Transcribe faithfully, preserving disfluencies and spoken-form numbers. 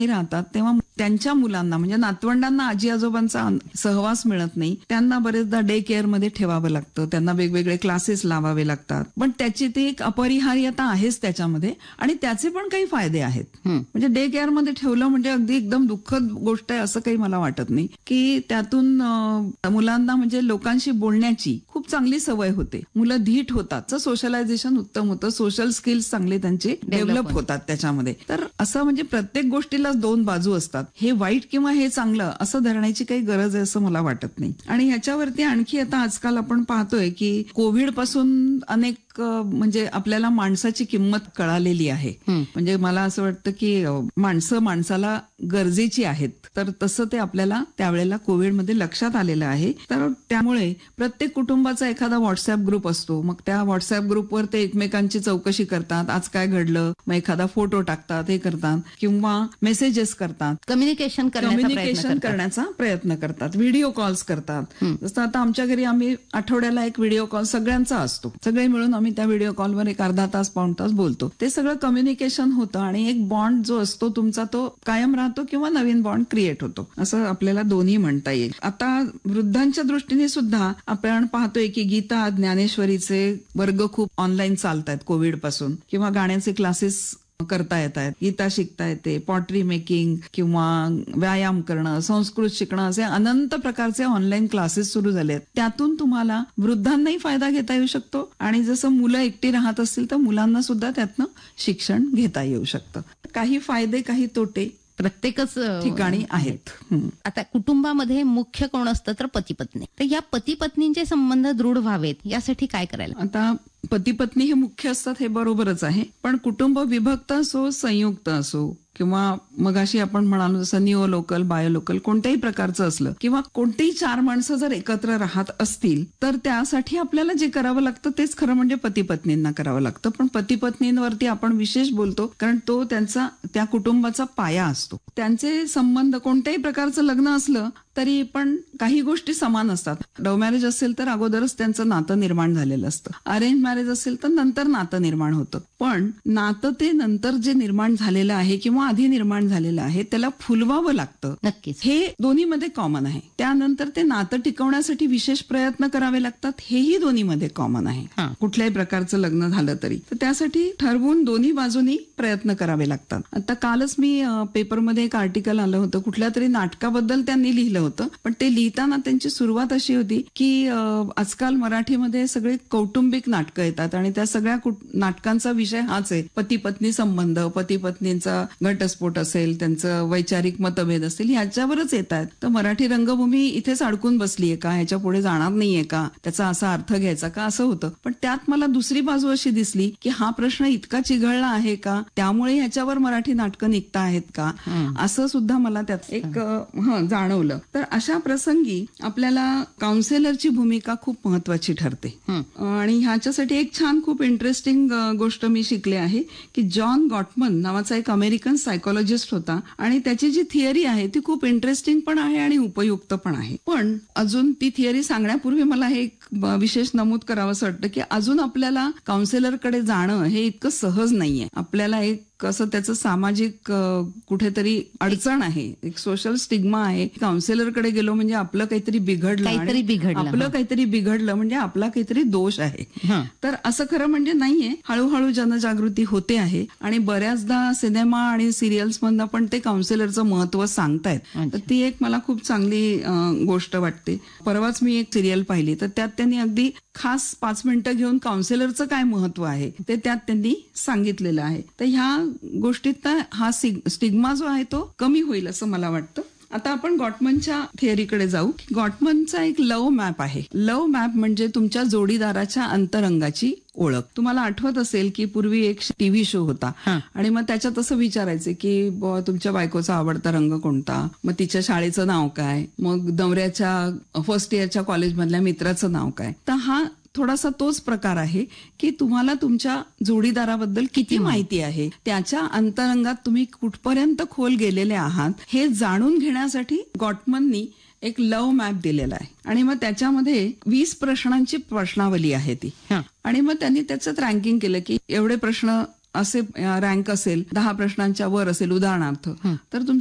राहतात तेव्हा त्यांच्या मुलांना म्हणजे नातवंडांना आजी आजोबांचा सहवास मिळत नाही. त्यांना बरेचदा डे केअर मध्ये ठेवावं लागतं, त्यांना वेगवेगळे क्लासेस लावावे लागतात. पण त्याची ती एक अपरिहार्यता आहेच त्याच्यामध्ये आणि त्याचे पण काही फायदे आहेत. म्हणजे डे केअर मध्ये ठेवलं म्हणजे अगदी एकदम दुःखद गोष्ट आहे असं काही मला वाटत नाही, की त्यातून मुलांना म्हणजे लोकांशी बोलण्याची खूप चांगली सवय होते, मुलं धीट होतात, सोशलायझेशन उत्तम होतं, सोशल स्किल्स चांगले त्यांचे डेव्हलप होतात त्याच्यामध्ये. तर असं म्हणजे प्रत्येक गोष्टीला दोन बाजू असतात. हे वाईट किंवा हे चांगलं असं धरण्याची काही गरज आहे असं मला वाटत नाही. आणि ह्याच्यावरती आणखी आता आजकाल आपण पाहतोय की कोविड पासून अनेक म्हणजे आपल्याला माणसाची किंमत कळालेली आहे. म्हणजे मला असं वाटतं की माणसं माणसाला गरजेची आहेत, तर तसं ते आपल्याला त्यावेळेला कोविडमध्ये लक्षात आलेलं आहे. तर त्यामुळे प्रत्येक कुटुंबाचा एखादा व्हॉट्सअप ग्रुप असतो, मग त्या व्हॉट्सअप ग्रुपवर ते एकमेकांची चौकशी करतात, आज काय घडलं, मग एखादा फोटो टाकतात, हे करतात किंवा मेसेजेस करतात, कम्युनिकेशन कम्युनिकेशन करण्याचा प्रयत्न करतात, व्हिडिओ कॉल्स करतात. जसं आता आमच्या घरी आम्ही आठवड्याला एक व्हिडिओ कॉल सगळ्यांचा असतो, सगळे मिळून आम्ही त्या व्हिडिओ कॉलवर एक अर्धा तास पाऊण तास बोलतो. ते सगळं कम्युनिकेशन होतं आणि एक बॉन्ड जो असतो तुमचा तो कायम राहतो किंवा नवीन बॉन्ड क्रिएट होतो, असं आपल्याला दोन्ही म्हणता येईल. आता वृद्धांच्या दृष्टीने सुद्धा आपण पाहतोय की गीता ज्ञानेश्वरीचे वर्ग खूप ऑनलाईन चालत आहेत कोविड पासून, किंवा गाण्याचे क्लासेस करता येत आहेत, गीता शिकता येते, पॉटरी मेकिंग किंवा व्यायाम करणं, संस्कृत शिकणं, असे अनंत प्रकारचे ऑनलाईन क्लासेस सुरू झाले आहेत. त्यातून तुम्हाला वृद्धांनाही फायदा घेता येऊ शकतो आणि जसं मुलं एकटी राहत असतील तर मुलांना सुद्धा त्यातनं शिक्षण घेता येऊ शकतं. काही फायदे काही तोटे प्रत्येकच ठिकाणी आहेत. आता कुटुंबामध्ये मुख्य कोण असतं तर पती पत्नी. तर या पती पत्नींचे संबंध दृढ व्हावेत यासाठी काय करायला? आता पती पत्नी हे मुख्य असतात हे बरोबरच आहे, पण कुटुंब विभक्त असो, संयुक्त असो किंवा मगाशी आपण म्हणालो जसं निओ लोकल, बायो लोकल, कोणत्याही प्रकारचं असलं किंवा कोणतीही चार माणसं जर एकत्र राहत असतील तर त्यासाठी आपल्याला जे करावं लागतं तेच खरं म्हणजे पती पत्नींना करावं लागतं. पण पती पत्नींवरती आपण विशेष बोलतो कारण तो त्यांचा त्या कुटुंबाचा पाया असतो. त्यांचे संबंध कोणत्याही प्रकारचं लग्न असलं तरी पण काही गोष्टी समान असतात. लव्ह मॅरेज असेल तर अगोदरच त्यांचं नातं निर्माण झालेलं असतं, अरेंज मॅरेज असेल तर नंतर नातं निर्माण होतं. पण नातं ते नंतर जे निर्माण झालेलं आहे किंवा आधी निर्माण झालेलं आहे त्याला फुलवावं लागतं. नक्कीच हे दोन्हीमध्ये कॉमन आहे. त्यानंतर ते नातं टिकवण्यासाठी विशेष प्रयत्न करावे लागतात, हेही दोन्हीमध्ये कॉमन आहे. कुठल्याही प्रकारचं लग्न झालं तरी तर त्यासाठी ठरवून दोन्ही बाजूनी प्रयत्न करावे लागतात. आता कालच मी पेपरमध्ये एक आर्टिकल आलं होतं, कुठल्या तरी नाटकाबद्दल त्यांनी लिहिलं होतं, पण ते लिहिताना त्यांची सुरुवात अशी होती की आजकाल मराठीमध्ये सगळे कौटुंबिक नाटकं येतात आणि त्या सगळ्या नाटकांचा विषय हाच आहे, पती पत्नी संबंध, पती पत्नींचा घटस्फोट असेल, त्यांचं वैचारिक मतभेद असेल, ह्याच्यावरच येत आहेत. तर मराठी रंगभूमी इथेच अडकून बसलीये का, ह्याच्या पुढे जाणार नाहीये का, त्याचा असा अर्थ घ्यायचा का, असं होतं. पण त्यात मला दुसरी बाजू अशी दिसली की हा प्रश्न इतका चिघळला आहे का, त्यामुळे ह्याच्यावर मराठी नाटकं निघता आहेत का, असं सुद्धा मला त्यात एक जाणवलं. तर अशा प्रसंगी आपल्याला काउन्सिलरची भूमिका खूप महत्वाची ठरते आणि ह्याच्यासाठी एक छान खूप इंटरेस्टिंग गोष्ट मी शिकले आहे की जॉन गॉटमन नावाचा एक अमेरिकन सायकोलॉजिस्ट होता आणि त्याची जी थिअरी आहे ती खूप इंटरेस्टिंग पण आहे आणि उपयुक्त पण आहे. पण अजून ती थिअरी सांगण्यापूर्वी मला हे एक विशेष नमूद करावं असं वाटतं की अजून आपल्याला काउन्सिलरकडे जाणं हे इतकं सहज नाहीये. आपल्याला एक कसं त्याचं सामाजिक कुठेतरी अडचण आहे, एक सोशल स्टिग्मा आहे. काउन्सिलरकडे गेलो म्हणजे आपलं काहीतरी बिघडलं, काहीतरी बिघडलं आपलं काहीतरी बिघडलं म्हणजे आपला काहीतरी दोष आहे. तर असं खरं म्हणजे नाहीये. हळूहळू जनजागृती होते आहे आणि बऱ्याचदा सिनेमा आणि सिरियल्स मधनं पण ते काउन्सिलरचं महत्व सांगतायत. तर ती एक मला खूप चांगली गोष्ट वाटते. परवाच मी एक सिरियल पाहिली तर त्यात त्यांनी अगदी खास पाच मिनिटं घेऊन काउन्सिलरचं काय महत्व आहे ते त्यात त्यांनी सांगितलेलं आहे. तर ह्या गोष्टीत हा स्टिग्मा जो आहे तो कमी होईल असं मला वाटतं. आता आपण गॉटमनच्या थिअरीकडे जाऊ. गॉटमनचा एक लव्ह मॅप आहे. लव्ह मॅप म्हणजे तुमच्या जोडीदाराच्या अंतरंगाची ओळख. तुम्हाला आठवत असेल की पूर्वी एक टीव्ही शो होता आणि मग त्याच्यात असं विचारायचे की तुमच्या बायकोचा आवडता रंग कोणता, मग तिच्या शाळेचं नाव काय, मग नवऱ्याच्या फर्स्ट इयरच्या कॉलेजमधल्या मित्राचं नाव काय. तर हा थोडासा तोच प्रकार आहे की तुम्हाला तुमच्या जोडीदाराबद्दल किती माहिती आहे, त्याच्या अंतरंगात तुम्ही कुठपर्यंत खोल गेलेले आहात हे जाणून घेण्यासाठी गॉटमननी एक लव्ह मॅप दिलेला आहे आणि मग त्याच्यामध्ये वीस प्रश्नांची प्रश्नावली आहे ती आणि मग त्यांनी त्याच्यात रँकिंग केलं की एवढे प्रश्न असे रँक असेल, दहा प्रश्नांच्या वर असेल उदाहरणार्थ, तर तुमचं